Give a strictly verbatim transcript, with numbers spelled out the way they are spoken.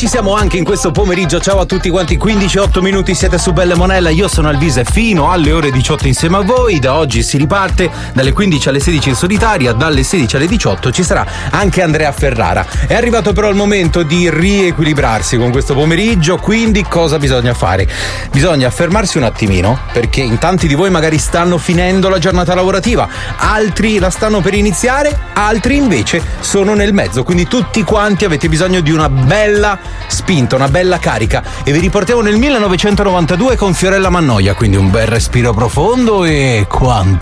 ci siamo anche in questo pomeriggio. Ciao a tutti quanti, quindici e otto minuti, siete su Belle Monella. Io sono Alvise fino alle ore diciotto insieme a voi. Da oggi si riparte dalle quindici alle sedici in solitaria, dalle sedici alle diciotto ci sarà anche Andrea Ferrara. È arrivato però il momento di riequilibrarsi con questo pomeriggio, quindi cosa bisogna fare? Bisogna fermarsi un attimino, perché in tanti di voi magari stanno finendo la giornata lavorativa, altri la stanno per iniziare, altri invece sono nel mezzo, quindi tutti quanti avete bisogno di una bella spinta, una bella carica, e vi riportiamo nel millenovecentonovantadue con Fiorella Mannoia, quindi un bel respiro profondo e quanto